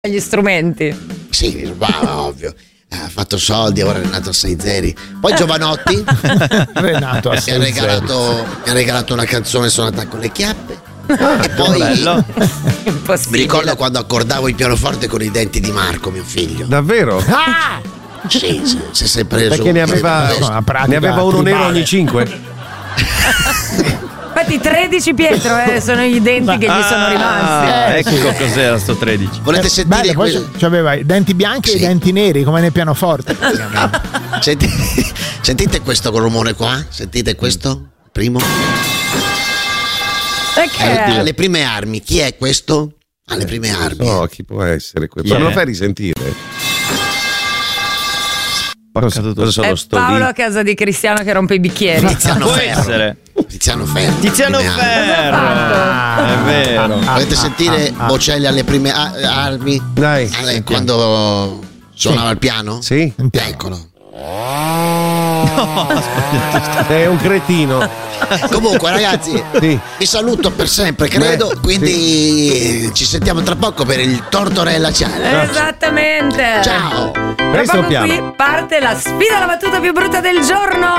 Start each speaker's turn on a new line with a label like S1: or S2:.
S1: gli strumenti.
S2: Sì, ovvio. Ha fatto soldi, ora Renato a 6-0. Poi Giovanotti
S3: Renato a
S2: mi ha regalato una canzone suonata con le chiappe. E poi mi ricordo quando accordavo il pianoforte con i denti di Marco, mio figlio.
S4: Davvero?
S2: Sì, si è sempre preso.
S4: Perché ne aveva uno nero ogni 5.
S1: Infatti 13 Pietro, sono i denti che gli sono rimasti.
S5: Ecco cos'era sto 13.
S2: Volete sentire
S3: bello, poi c'aveva i denti bianchi e i denti neri come nel pianoforte.
S2: Sentite questo rumore qua? Sentite questo? Primo? Alle prime armi. Chi è questo? Alle prime armi.
S4: No, chi può essere questo? Ma me lo fai risentire?
S1: È Paolo a casa di Cristiano che rompe i bicchieri.
S2: Tiziano Ferro.
S5: È vero.
S2: Volete sentire Bocelli alle prime armi?
S4: Dai.
S2: Quando suonava il piano?
S4: Sì.
S2: Eccolo.
S4: È un cretino.
S2: Comunque ragazzi, vi saluto per sempre, credo. Quindi ci sentiamo tra poco per il Tortorella Challenge.
S1: Esattamente.
S2: Ciao.
S1: Tra poco qui parte la sfida alla battuta più brutta del giorno.